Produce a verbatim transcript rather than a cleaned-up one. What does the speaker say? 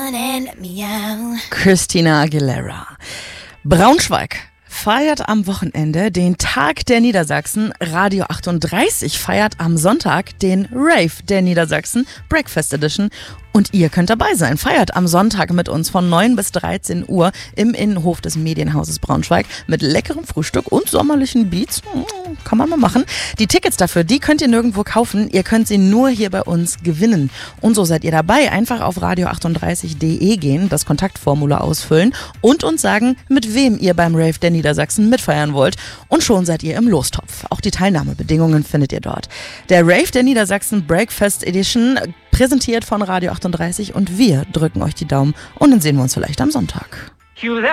Christina Aguilera. Braunschweig feiert am Wochenende den Tag der Niedersachsen. Radio achtunddreißig feiert am Sonntag den Rave der Niedersachsen, Breakfast Edition. Und ihr könnt dabei sein. Feiert am Sonntag mit uns von neun bis dreizehn Uhr im Innenhof des Medienhauses Braunschweig mit leckerem Frühstück und sommerlichen Beats. Kann man mal machen. Die Tickets dafür, die könnt ihr nirgendwo kaufen. Ihr könnt sie nur hier bei uns gewinnen. Und so seid ihr dabei. Einfach auf radio achtunddreißig punkt de gehen, das Kontaktformular ausfüllen und uns sagen, mit wem ihr beim Rave der Niedersachsen mitfeiern wollt. Und schon seid ihr im Lostopf. Auch die Teilnahmebedingungen findet ihr dort. Der Rave der Niedersachsen Breakfast Edition, präsentiert von Radio achtunddreißig, und wir drücken euch die Daumen und dann sehen wir uns vielleicht am Sonntag.